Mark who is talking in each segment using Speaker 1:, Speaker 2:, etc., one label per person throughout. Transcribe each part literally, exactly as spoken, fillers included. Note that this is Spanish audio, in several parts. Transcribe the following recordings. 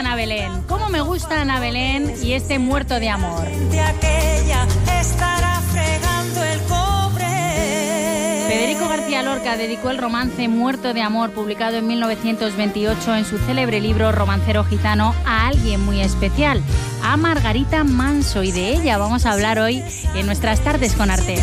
Speaker 1: Ana Belén. ¿Cómo me gusta Ana Belén y este Muerto de amor? Federico García Lorca dedicó el romance Muerto de amor, publicado en mil novecientos veintiocho en su célebre libro Romancero gitano, a alguien muy especial, a Margarita Manso, y de ella vamos a hablar hoy en nuestras tardes con Arte.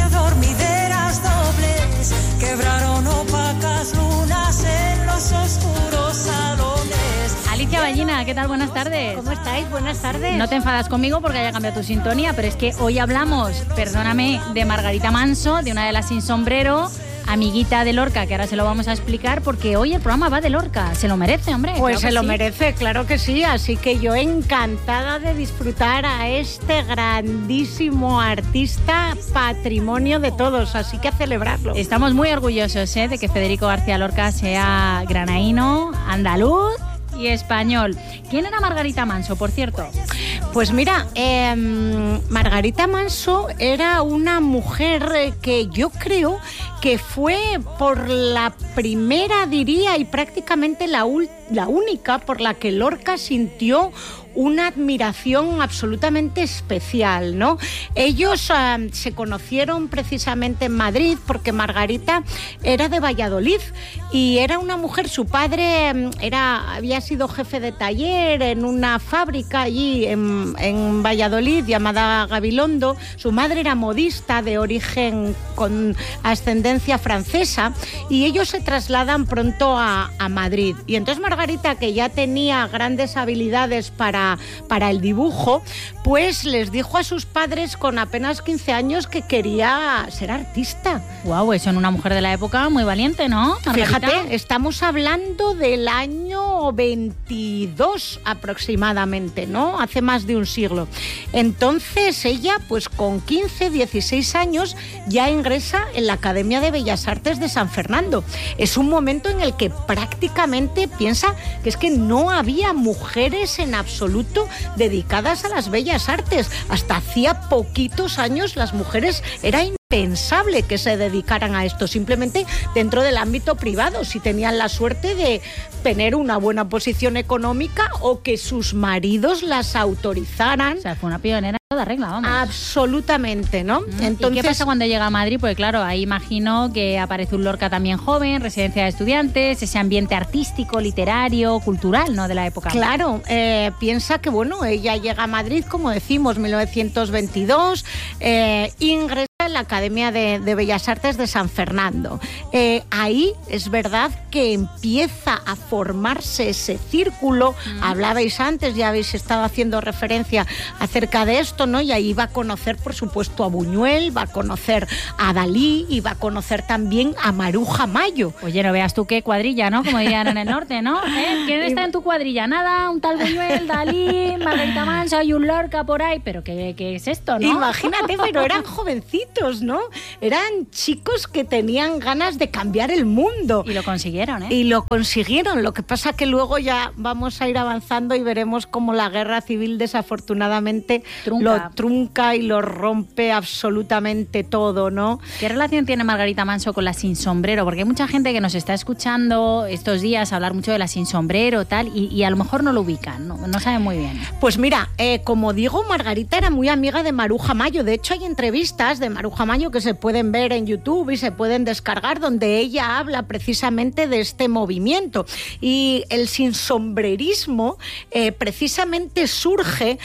Speaker 1: Quebraron opacas lunas en los oscuros salones. Alicia Ballina, ¿qué tal? Buenas tardes.
Speaker 2: ¿Cómo estáis? Buenas tardes.
Speaker 1: No te enfadas conmigo porque haya cambiado tu sintonía, pero es que hoy hablamos, perdóname, de Margarita Manso, de una de las sin sombrero, amiguita de Lorca, que ahora se lo vamos a explicar, porque hoy el programa va de Lorca. Se lo merece, hombre.
Speaker 2: Pues
Speaker 1: claro
Speaker 2: se lo
Speaker 1: sí.
Speaker 2: merece, claro que sí. Así que yo encantada de disfrutar a este grandísimo artista, patrimonio de todos. Así que a celebrarlo.
Speaker 1: Estamos muy orgullosos ¿eh? de que Federico García Lorca sea granaíno, andaluz y español. ¿Quién era Margarita Manso, por cierto?
Speaker 2: Pues mira, eh, Margarita Manso era una mujer que yo creo que fue por la primera, diría, y prácticamente la, la única por la que Lorca sintió una admiración absolutamente especial, ¿no? Ellos uh, se conocieron precisamente en Madrid porque Margarita era de Valladolid y era una mujer, su padre era, había sido jefe de taller en una fábrica allí en, en Valladolid llamada Gabilondo, su madre era modista de origen con ascendencia francesa y ellos se trasladan pronto a, a Madrid. Y entonces Margarita, que ya tenía grandes habilidades para para el dibujo, pues les dijo a sus padres con apenas quince años que quería ser artista.
Speaker 1: Guau, eso en una mujer de la época muy valiente, ¿no, Margarita?
Speaker 2: Fíjate, estamos hablando del año veintidós aproximadamente, ¿no? Hace más de un siglo. Entonces ella, pues con quince, dieciséis años, ya ingresa en la Academia de Bellas Artes de San Fernando. Es un momento en el que prácticamente piensa que es que no había mujeres en absoluto dedicadas a las bellas artes. Hasta hacía poquitos años las mujeres era impensable que se dedicaran a esto, simplemente dentro del ámbito privado, si tenían la suerte de tener una buena posición económica o que sus maridos las autorizaran.
Speaker 1: O sea, fue una pionera en toda regla, vamos.
Speaker 2: Absolutamente, ¿no?
Speaker 1: Mm.
Speaker 2: Entonces,
Speaker 1: ¿y qué pasa cuando llega a Madrid? Pues claro, ahí imagino que aparece un Lorca también joven, residencia de estudiantes, ese ambiente artístico, literario, cultural, ¿no?, de la época.
Speaker 2: Claro, eh, piensa que, bueno, ella llega a Madrid, como decimos, mil novecientos veintidós, eh, ingresa en la Academia de, de Bellas Artes de San Fernando. Eh, ahí es verdad que empieza a formarse ese círculo. Mm. Hablabais antes, ya habéis estado haciendo referencia acerca de esto, ¿no? Y ahí va a conocer, por supuesto, a Buñuel, va a conocer a Dalí y va a conocer también a Maruja Mayo.
Speaker 1: Oye, no veas tú qué cuadrilla, ¿no? Como dirían en el norte, ¿no? ¿Eh? ¿Quién está en tu cuadrilla? Nada, un tal Buñuel, Dalí, Margarita Manso y un Lorca por ahí. ¿Pero qué, qué es esto, no?
Speaker 2: Imagínate, pero eran jovencitos, ¿no? Eran chicos que tenían ganas de cambiar el mundo.
Speaker 1: Y lo consiguieron, ¿eh?
Speaker 2: Y lo consiguieron. Lo que pasa que luego ya vamos a ir avanzando y veremos cómo la guerra civil desafortunadamente trunca. lo trunca y lo rompe absolutamente todo, ¿no?
Speaker 1: ¿Qué relación tiene Margarita Manso con la sin sombrero? Porque hay mucha gente que nos está escuchando estos días hablar mucho de la sin sombrero, tal, y, y a lo mejor no lo ubican, no, no saben muy bien.
Speaker 2: Pues mira, eh, como digo, Margarita era muy amiga de Maruja Mayo. De hecho, hay entrevistas de Maruja Mayo que se pueden ver en YouTube y se pueden descargar, donde ella habla precisamente de este movimiento. Y el sinsombrerismo eh, precisamente surge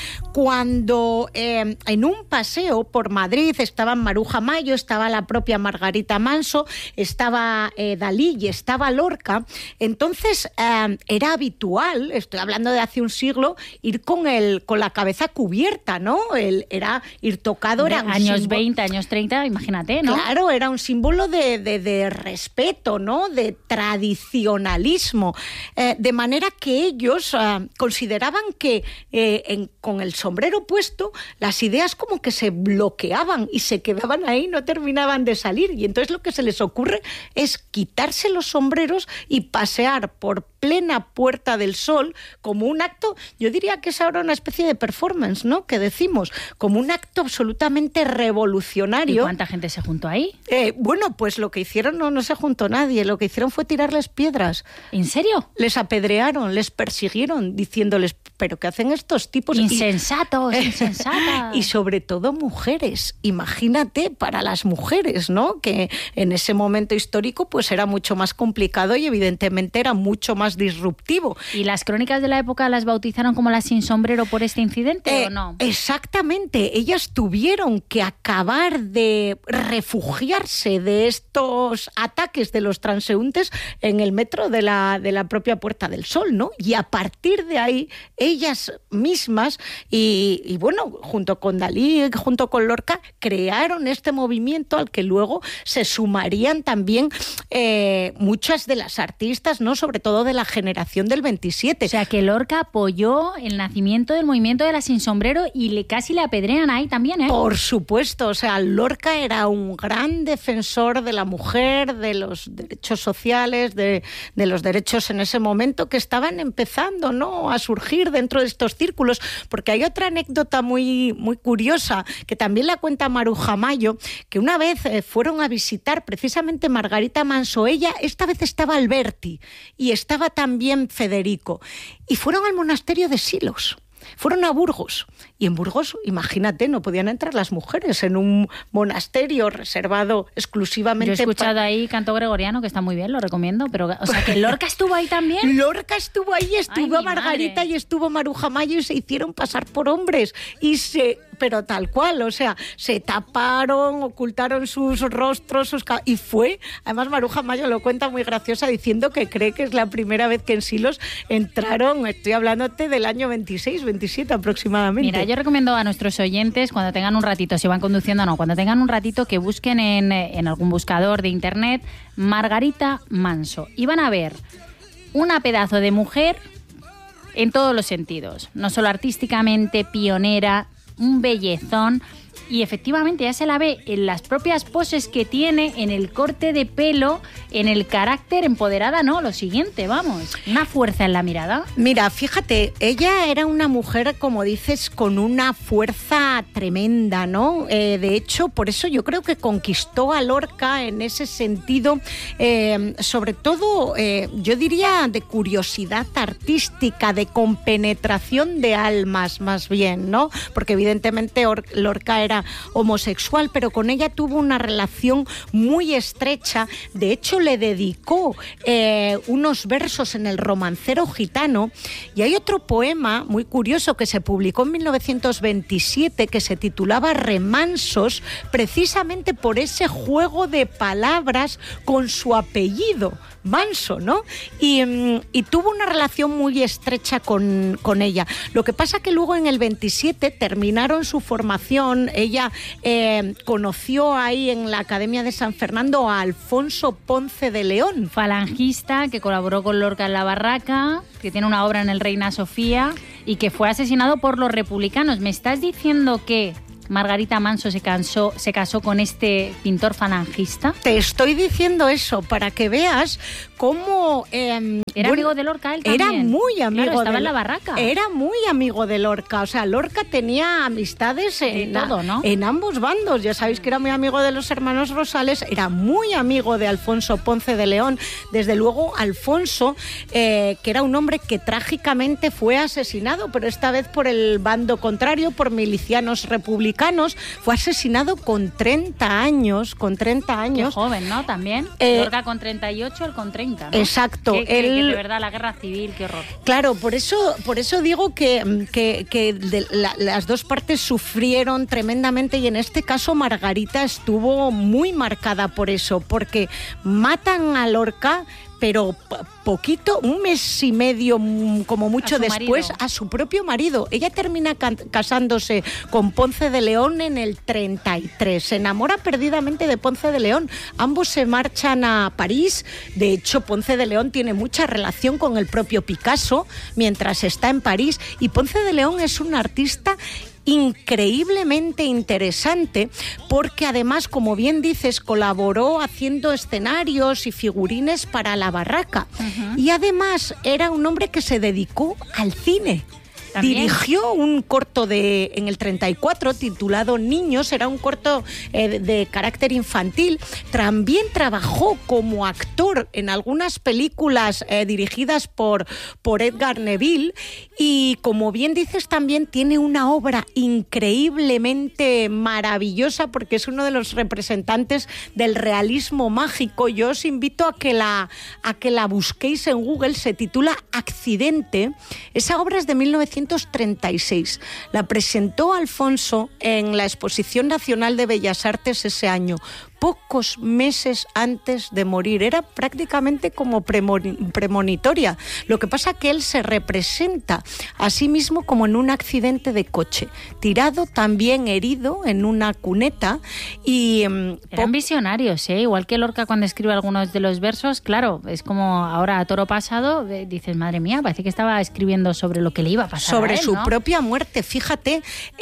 Speaker 2: cuando eh, en un paseo por Madrid estaban Maruja Mayo, estaba la propia Margarita Manso, estaba eh, Dalí y estaba Lorca. Entonces eh, era habitual, estoy hablando de hace un siglo, ir con el con la cabeza cubierta, ¿no? El, era ir tocado, era un
Speaker 1: años
Speaker 2: símbolo,
Speaker 1: veinte, años treinta, imagínate, ¿no?
Speaker 2: Claro, era un símbolo de, de, de respeto, ¿no? De tradicionalismo. Eh, de manera que ellos eh, consideraban que eh, en, con el sombrero puesto las ideas como que se bloqueaban y se quedaban ahí, no terminaban de salir. Y entonces lo que se les ocurre es quitarse los sombreros y pasear por plena Puerta del Sol como un acto, yo diría que es ahora una especie de performance, ¿no? Que decimos, como un acto absolutamente revolucionario.
Speaker 1: ¿Y cuánta gente se juntó ahí?
Speaker 2: Eh, bueno, pues lo que hicieron no, no se juntó nadie, lo que hicieron fue tirarles piedras.
Speaker 1: ¿En serio?
Speaker 2: Les apedrearon, les persiguieron, diciéndoles, ¿pero qué hacen estos tipos?
Speaker 1: Insensatos, y, insensatas.
Speaker 2: Y sobre todo mujeres, imagínate para las mujeres, ¿no? Que en ese momento histórico pues era mucho más complicado y evidentemente era mucho más disruptivo.
Speaker 1: ¿Y las crónicas de la época las bautizaron como las sin sombrero por este incidente
Speaker 2: eh,
Speaker 1: o no?
Speaker 2: Exactamente, ellas tuvieron que acabar de refugiarse de estos ataques de los transeúntes en el metro de la, de la propia Puerta del Sol, ¿no? Y a partir de ahí, ellas mismas, y, y bueno, junto con Dalí, junto con Lorca, crearon este movimiento al que luego se sumarían también eh, muchas de las artistas, ¿no? Sobre todo de la generación del veintisiete.
Speaker 1: O sea, que Lorca apoyó el nacimiento del movimiento de la sin sombrero y le, casi le apedrean ahí también, ¿eh?
Speaker 2: Por supuesto, o sea, Lorca era un gran defensor de la mujer, de los derechos sociales, de, de los derechos en ese momento que estaban empezando, ¿no?, a surgir dentro de estos círculos, porque hay otra anécdota muy, muy curiosa que también la cuenta Maruja Mayo, que una vez eh, fueron a visitar precisamente Margarita Manso. Ella, esta vez estaba Alberti y estaba también Federico, y fueron al monasterio de Silos. Fueron a Burgos, y en Burgos, imagínate, no podían entrar las mujeres en un monasterio reservado exclusivamente.
Speaker 1: Yo he escuchado
Speaker 2: para...
Speaker 1: ahí canto gregoriano, que está muy bien, lo recomiendo, pero, o sea, que Lorca estuvo ahí también.
Speaker 2: Lorca estuvo ahí, estuvo
Speaker 1: Ay,
Speaker 2: Margarita
Speaker 1: madre.
Speaker 2: Y estuvo Maruja Mayo, y se hicieron pasar por hombres, y se... pero tal cual, o sea, se taparon, ocultaron sus rostros, sus ca... y fue, además Maruja Mayo lo cuenta muy graciosa diciendo que cree que es la primera vez que en Silos entraron, estoy hablándote del año veintiséis, veintisiete aproximadamente.
Speaker 1: Mira, yo recomiendo a nuestros oyentes, cuando tengan un ratito, si van conduciendo o no, cuando tengan un ratito, que busquen en, en algún buscador de internet Margarita Manso, y van a ver una pedazo de mujer en todos los sentidos, no solo artísticamente, pionera, un bellezón, y efectivamente ya se la ve en las propias poses que tiene, en el corte de pelo, en el carácter, empoderada, no, lo siguiente, vamos, una fuerza en la mirada.
Speaker 2: Mira, fíjate, ella era una mujer, como dices, con una fuerza tremenda, ¿no? Eh, de hecho, por eso yo creo que conquistó a Lorca en ese sentido, eh, sobre todo, eh, yo diría, de curiosidad artística, de compenetración de almas, más bien, ¿no? Porque evidentemente Or- Lorca era homosexual, pero con ella tuvo una relación muy estrecha. De hecho, le dedicó eh, unos versos en el Romancero Gitano, y hay otro poema muy curioso que se publicó en mil novecientos veintisiete que se titulaba Remansos, precisamente por ese juego de palabras con su apellido, Manso, ¿no? Y, y tuvo una relación muy estrecha con, con ella. Lo que pasa que luego en el veintisiete terminaron su formación. Ella eh, conoció ahí en la Academia de San Fernando a Alfonso Ponce de León.
Speaker 1: Falangista, que colaboró con Lorca en La Barraca, que tiene una obra en el Reina Sofía y que fue asesinado por los republicanos. ¿Me estás diciendo que Margarita Manso se, cansó, se casó con este pintor falangista?
Speaker 2: Te estoy diciendo eso para que veas cómo... Eh,
Speaker 1: ¿Era
Speaker 2: bueno,
Speaker 1: amigo de Lorca él también?
Speaker 2: Era muy amigo
Speaker 1: claro, estaba
Speaker 2: de
Speaker 1: en La Barraca.
Speaker 2: Era muy amigo de Lorca. O sea, Lorca tenía amistades en,
Speaker 1: de todo, ¿no?
Speaker 2: en ambos bandos. Ya sabéis que era muy amigo de los hermanos Rosales, era muy amigo de Alfonso Ponce de León. Desde luego, Alfonso, eh, que era un hombre que trágicamente fue asesinado, pero esta vez por el bando contrario, por milicianos republicanos, fue asesinado con treinta años, con treinta años.
Speaker 1: Qué joven, ¿no? También.
Speaker 2: Eh,
Speaker 1: Lorca con treinta y ocho, él con treinta, ¿no?
Speaker 2: Exacto.
Speaker 1: Que, que,
Speaker 2: él...
Speaker 1: que de verdad, la guerra civil, qué horror.
Speaker 2: Claro, por eso, por eso digo que, que, que de la, las dos partes sufrieron tremendamente, y en este caso Margarita estuvo muy marcada por eso, porque matan a Lorca, pero poquito, un mes y medio como mucho después, marido. A su propio marido. Ella termina ca- casándose con Ponce de León en el treinta y tres. Se enamora perdidamente de Ponce de León. Ambos se marchan a París. De hecho, Ponce de León tiene mucha relación con el propio Picasso mientras está en París. Y Ponce de León es un artista increíblemente interesante porque además, como bien dices, colaboró haciendo escenarios y figurines para La Barraca. Uh-huh. Y además era un hombre que se dedicó al cine. ¿También? Dirigió un corto de en el treinta y cuatro titulado Niños, era un corto eh, de, de carácter infantil. También trabajó como actor en algunas películas eh, dirigidas por, por Edgar Neville y, como bien dices, también tiene una obra increíblemente maravillosa porque es uno de los representantes del realismo mágico. Yo os invito a que la, a que la busquéis en Google, se titula Accidente. Esa obra es de mil novecientos treinta y seis. La presentó Alfonso en la Exposición Nacional de Bellas Artes ese año, pocos meses antes de morir. Era prácticamente como premonitoria. Lo que pasa es que él se representa a sí mismo como en un accidente de coche, tirado, también herido en una cuneta. Y
Speaker 1: eran po- visionarios, ¿eh? Igual que Lorca cuando escribe algunos de los versos, claro, es como ahora a toro pasado, dices, madre mía, parece que estaba escribiendo sobre lo que le iba a pasar
Speaker 2: sobre
Speaker 1: a él,
Speaker 2: su
Speaker 1: ¿no?
Speaker 2: propia muerte. Fíjate,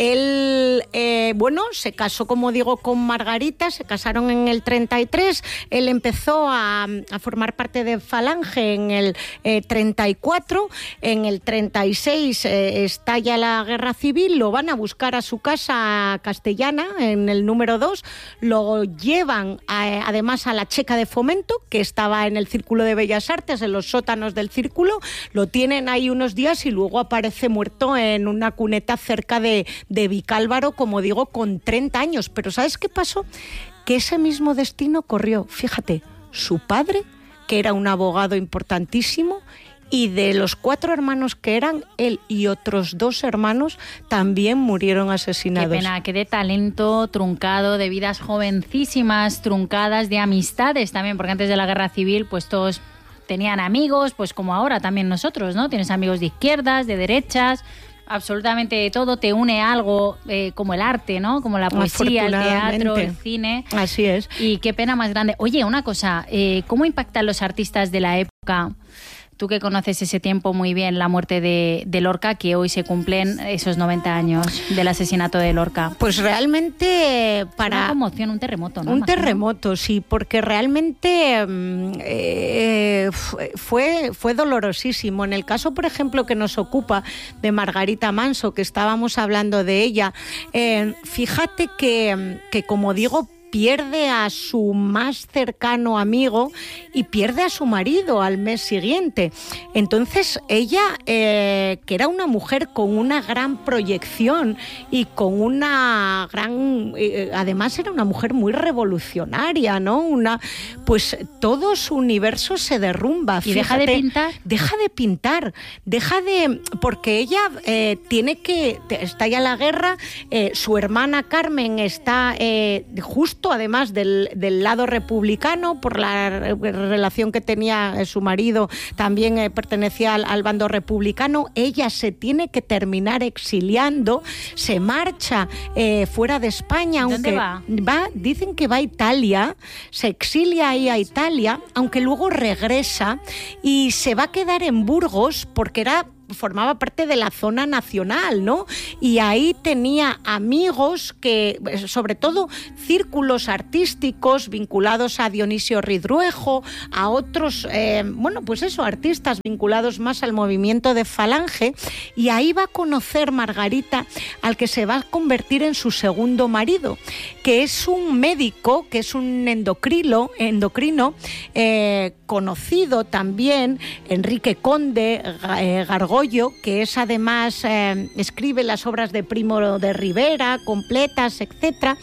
Speaker 2: él, eh, bueno, se casó, como digo, con Margarita, se casaron en el treinta y tres, él empezó a, a formar parte de Falange en el eh, treinta y cuatro, en el treinta y seis eh, estalla la guerra civil, lo van a buscar a su casa castellana, en el número dos, lo llevan a, además a la Checa de Fomento, que estaba en el Círculo de Bellas Artes, en los sótanos del Círculo, lo tienen ahí unos días y luego aparece muerto en una cuneta cerca de, de Vicálvaro, como digo, con treinta años. Pero ¿sabes qué pasó? Que ese mismo destino corrió, fíjate, su padre, que era un abogado importantísimo, y de los cuatro hermanos que eran, él y otros dos hermanos también murieron asesinados.
Speaker 1: Qué pena, que de talento truncado, de vidas jovencísimas, truncadas, de amistades también, porque antes de la guerra civil, pues todos tenían amigos, pues como ahora también nosotros, ¿no? Tienes amigos de izquierdas, de derechas, absolutamente todo, te une algo eh, como el arte, ¿no? Como la poesía, el teatro, el cine.
Speaker 2: Así es.
Speaker 1: Y qué pena más grande. Oye, una cosa, eh, ¿cómo impactan los artistas de la época? Tú que conoces ese tiempo muy bien, la muerte de, de Lorca, que hoy se cumplen esos noventa años del asesinato de Lorca.
Speaker 2: Pues realmente para...
Speaker 1: Una conmoción, un terremoto, ¿no?
Speaker 2: Un
Speaker 1: Imagino.
Speaker 2: terremoto, sí, porque realmente eh, fue, fue dolorosísimo. En el caso, por ejemplo, que nos ocupa de Margarita Manso, que estábamos hablando de ella, eh, fíjate que, que, como digo, pierde a su más cercano amigo y pierde a su marido al mes siguiente. Entonces ella, eh, que era una mujer con una gran proyección y con una gran... Eh, además era una mujer muy revolucionaria, ¿no? Una, pues todo su universo se derrumba.
Speaker 1: ¿Y
Speaker 2: Fíjate,
Speaker 1: deja de pintar?
Speaker 2: Deja de pintar, deja de... Porque ella eh, tiene que... Está ya la guerra, eh, su hermana Carmen está eh, justo además del, del lado republicano, por la relación que tenía su marido, también eh, pertenecía al, al bando republicano. Ella se tiene que terminar exiliando, se marcha eh, fuera de España.
Speaker 1: ¿Dónde
Speaker 2: aunque
Speaker 1: va?
Speaker 2: va? Dicen que va a Italia, se exilia ahí a Italia, aunque luego regresa y se va a quedar en Burgos porque era... formaba parte de la zona nacional, ¿no? Y ahí tenía amigos que, sobre todo, círculos artísticos vinculados a Dionisio Ridruejo, a otros, eh, bueno, pues eso, artistas vinculados más al movimiento de Falange, y ahí va a conocer Margarita al que se va a convertir en su segundo marido, que es un médico, que es un endocrino, endocrino eh, conocido también, Enrique Conde eh, Gargoyo, que es además, eh, escribe las obras de Primo de Rivera, completas, etcétera,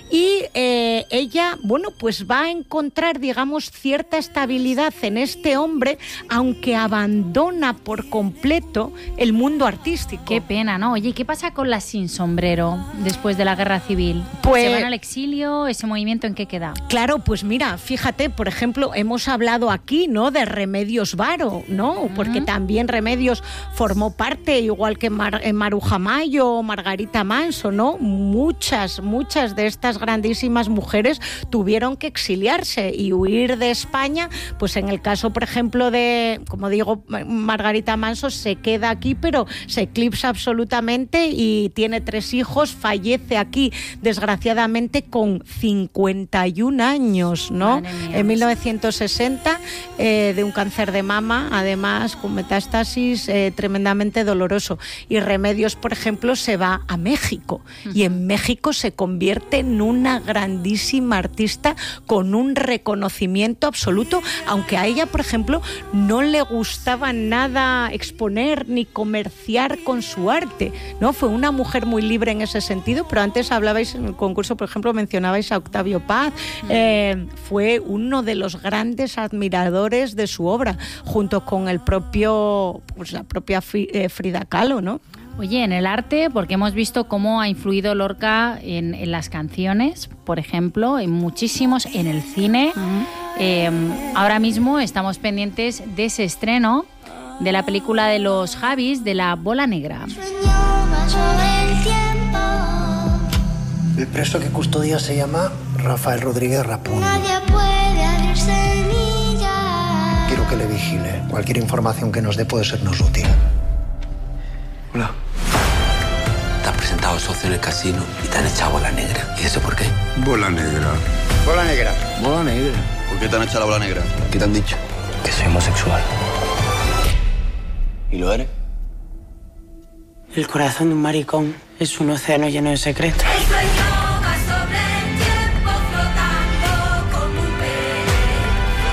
Speaker 2: y eh, ella, bueno, pues va a encontrar, digamos, cierta estabilidad en este hombre, aunque abandona por completo el mundo artístico.
Speaker 1: Qué pena, ¿no? Oye, ¿qué pasa con las sin sombrero después de la guerra civil?
Speaker 2: Pues,
Speaker 1: ¿se van al exilio? ¿Ese movimiento en qué queda?
Speaker 2: Claro, pues mira, fíjate, por ejemplo, hemos hablado aquí, ¿no?, de Remedios Varo, ¿no? Uh-huh. Porque también Remedios formó parte, igual que Mar, eh, Maruja Mayo o Margarita Manso, ¿no? Muchas, muchas de estas grandísimas mujeres tuvieron que exiliarse y huir de España. Pues en el caso, por ejemplo, de, como digo, Margarita Manso se queda aquí, pero se eclipsa absolutamente y tiene tres hijos, fallece aquí, desgraciadamente, con cincuenta y un años, ¿no? En mil novecientos sesenta, eh, de un cáncer de mama, además con metástasis eh, tremendamente doloroso. Y Remedios, por ejemplo, se va a México, uh-huh. y en México se convierte en una grandísima artista con un reconocimiento absoluto, aunque a ella, por ejemplo, no le gustaba nada exponer ni comerciar con su arte, ¿no? Fue una mujer muy libre en ese sentido, pero antes hablabais en el concurso, por ejemplo, mencionabais a Octavio Paz, uh-huh. eh, fue uno de los grandes admiradores de su obra, junto con el propio, pues la propia Frida Kahlo, ¿no?
Speaker 1: Oye, en el arte, porque hemos visto cómo ha influido Lorca en, en las canciones, por ejemplo, en muchísimos, en el cine. Uh-huh. Eh, ahora mismo estamos pendientes de ese estreno de la película de los Javis, de La Bola Negra.
Speaker 3: El preso que custodia se llama Rafael Rodríguez Rapuño.
Speaker 4: Nadie puede abrir semilla.
Speaker 3: Quiero que le vigile. Cualquier información que nos dé puede sernos útil.
Speaker 5: Hola. Te has presentado socio en el casino y te han echado bola negra. ¿Y eso por qué?
Speaker 6: Bola negra.
Speaker 3: Bola negra.
Speaker 5: Bola negra.
Speaker 6: ¿Por qué te han echado la bola negra? ¿Qué te han dicho?
Speaker 5: Que soy homosexual.
Speaker 6: ¿Y lo eres?
Speaker 7: El corazón de un maricón es un océano lleno de secretos.
Speaker 4: El sueño va sobre el tiempo flotando como un pez,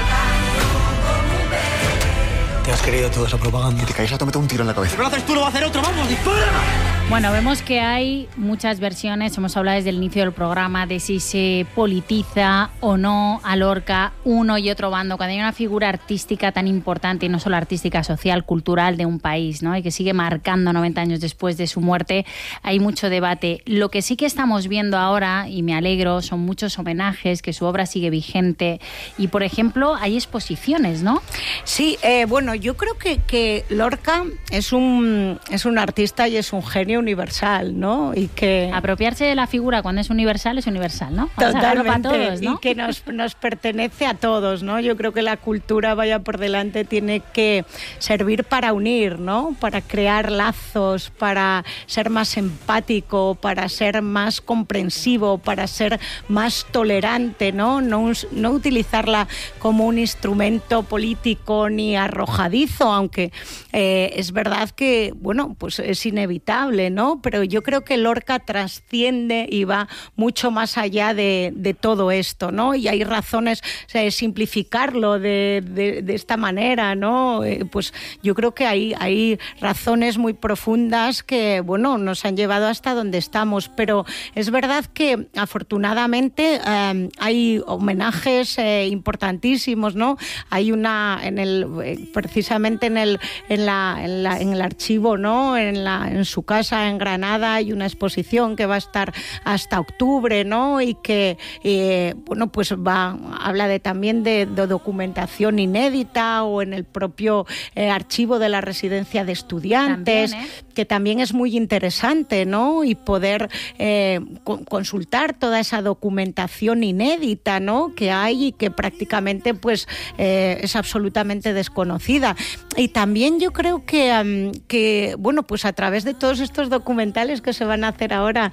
Speaker 4: flotando como un pez.
Speaker 3: Te has creído toda esa propaganda.
Speaker 6: Que te caes a tomarte un tiro en la cabeza.
Speaker 7: Si no lo haces tú, lo va a hacer otro. ¡Vamos, dispara!
Speaker 1: Bueno, vemos que hay muchas versiones, hemos hablado desde el inicio del programa de si se politiza o no a Lorca, uno y otro bando, cuando hay una figura artística tan importante, y no solo artística, social, cultural de un país, ¿no? Y que sigue marcando noventa años después de su muerte, hay mucho debate. Lo que sí que estamos viendo ahora, y me alegro, son muchos homenajes, que su obra sigue vigente, y por ejemplo, hay exposiciones, ¿no?
Speaker 2: Sí, eh, bueno, yo creo que, que Lorca es un, es un artista y es un genio universal, ¿no? Y que
Speaker 1: apropiarse de la figura cuando es universal es universal, ¿no? Vamos
Speaker 2: totalmente,
Speaker 1: a para todos, ¿no?
Speaker 2: Y que nos, nos pertenece a todos, ¿no? Yo creo que la cultura, vaya por delante, tiene que servir para unir, ¿no? Para crear lazos, para ser más empático, para ser más comprensivo, para ser más tolerante, ¿no? No, no utilizarla como un instrumento político ni arrojadizo, aunque eh, es verdad que, bueno, pues es inevitable, ¿no? Pero yo creo que Lorca trasciende y va mucho más allá de, de todo esto, ¿no? Y hay razones, o sea, de simplificarlo de, de, de esta manera, ¿no? Eh, pues yo creo que hay, hay razones muy profundas que, bueno, nos han llevado hasta donde estamos, pero es verdad que afortunadamente eh, hay homenajes eh, importantísimos, ¿no? Hay una, en el, eh, precisamente en el, en la, en la, en el archivo, ¿no? En la, en su casa en Granada hay una exposición que va a estar hasta octubre, ¿no? Y que, eh, bueno, pues va, habla de, también de, de documentación inédita, o en el propio eh, archivo de la residencia de estudiantes, también, ¿eh? Que también es muy interesante, ¿no? Y poder eh, co- consultar toda esa documentación inédita, ¿no? Que hay y que prácticamente pues eh, es absolutamente desconocida. Y también yo creo que, um, que, bueno, pues a través de todos estos documentales que se van a hacer ahora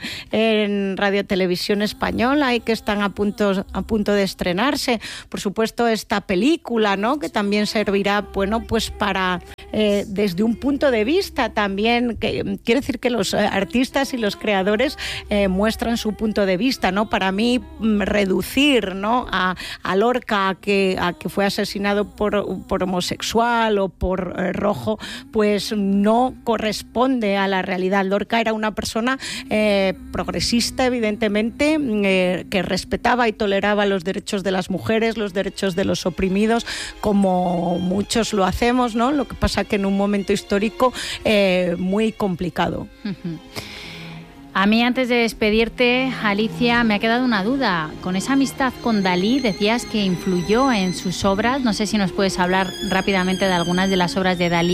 Speaker 2: en Radio Televisión Española y que están a punto, a punto de estrenarse, por supuesto esta película, ¿no? Que también servirá, bueno, pues para eh, desde un punto de vista también, que quiere decir que los artistas y los creadores eh, muestran su punto de vista, ¿no? Para mí reducir, ¿no? a, a Lorca a que, a que fue asesinado por, por homosexual o por eh, rojo, pues no corresponde a la realidad. Lorca era una persona eh, progresista, evidentemente, eh, que respetaba y toleraba los derechos de las mujeres, los derechos de los oprimidos, como muchos lo hacemos, ¿no? Lo que pasa que en un momento histórico eh, muy complicado.
Speaker 1: Uh-huh. A mí, antes de despedirte, Alicia, me ha quedado una duda. Con esa amistad con Dalí, decías que influyó en sus obras. No sé si nos puedes hablar rápidamente de algunas de las obras de Dalí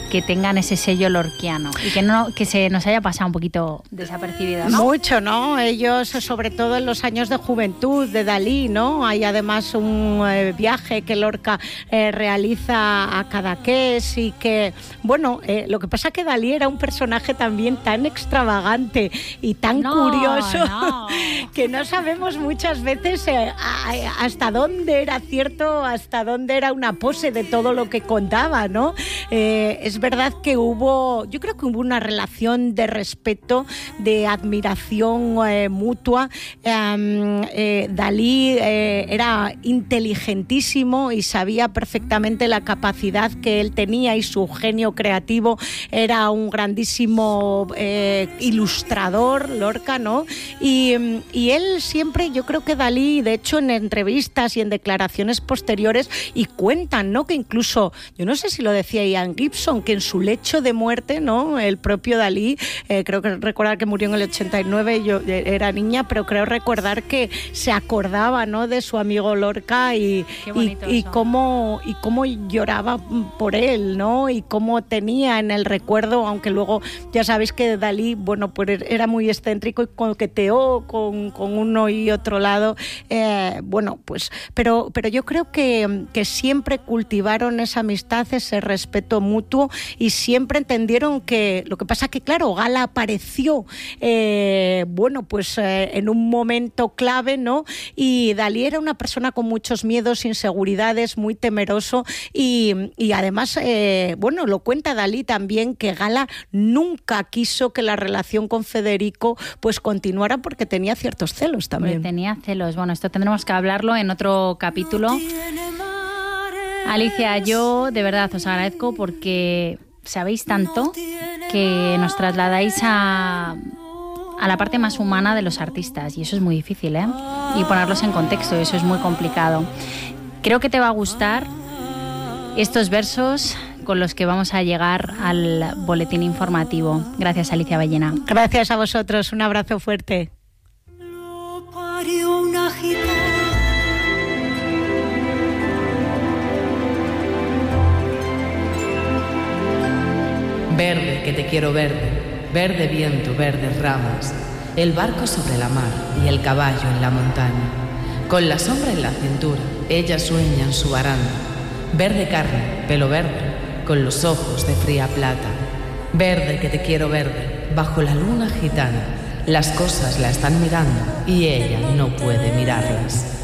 Speaker 1: que tengan ese sello lorquiano y que no que se nos haya pasado un poquito desapercibido, ¿no?
Speaker 2: Mucho, ¿no? Ellos, sobre todo en los años de juventud de Dalí, ¿no? Hay además un eh, viaje que Lorca eh, realiza a Cadaqués y que, bueno, eh, lo que pasa que Dalí era un personaje también tan extravagante y tan
Speaker 1: no,
Speaker 2: curioso
Speaker 1: no.
Speaker 2: que no sabemos muchas veces eh, a, hasta dónde era cierto, hasta dónde era una pose de todo lo que contaba, ¿no? Eh, es verdad que hubo, yo creo que hubo una relación de respeto, de admiración eh, mutua. Eh, eh, Dalí eh, era inteligentísimo y sabía perfectamente la capacidad que él tenía y su genio creativo. Era un grandísimo eh, ilustrador, Lorca, ¿no? Y, y él siempre, yo creo que Dalí, de hecho en entrevistas y en declaraciones posteriores, y cuentan, ¿no? Que incluso, yo no sé si lo decía Ian Gibson, que en su lecho de muerte, ¿no? El propio Dalí, eh, creo que recordar que murió en el ochenta y nueve, yo era niña, pero creo recordar que se acordaba, ¿no? De su amigo Lorca y, y, y cómo y cómo lloraba por él, ¿no? Y cómo tenía en el recuerdo, aunque luego ya sabéis que Dalí, bueno, pues era muy excéntrico y coqueteó con, con uno y otro lado, eh, bueno, pues, pero, pero yo creo que, que siempre cultivaron esa amistad, ese respeto mutuo y siempre entendieron que, lo que pasa que claro, Gala apareció, eh, bueno, pues eh, en un momento clave, ¿no? Y Dalí era una persona con muchos miedos, inseguridades, muy temeroso y, y además, eh, bueno, lo cuenta Dalí también, que Gala nunca quiso que la relación con Federico pues continuara porque tenía ciertos celos también.
Speaker 1: Porque tenía celos. Bueno, esto tendremos que hablarlo en otro capítulo. Alicia, yo de verdad os agradezco porque sabéis tanto que nos trasladáis a, a la parte más humana de los artistas y eso es muy difícil, ¿eh? Y ponerlos en contexto, eso es muy complicado. Creo que te va a gustar estos versos con los que vamos a llegar al boletín informativo. Gracias, Alicia Ballena.
Speaker 2: Gracias a vosotros, un abrazo fuerte.
Speaker 8: Verde, que te quiero verde, verde viento, verdes ramas, el barco sobre la mar y el caballo en la montaña. Con la sombra en la cintura, ella sueña en su baranda. Verde carne, pelo verde, con los ojos de fría plata. Verde, que te quiero verde, bajo la luna gitana. Las cosas la están mirando y ella no puede mirarlas.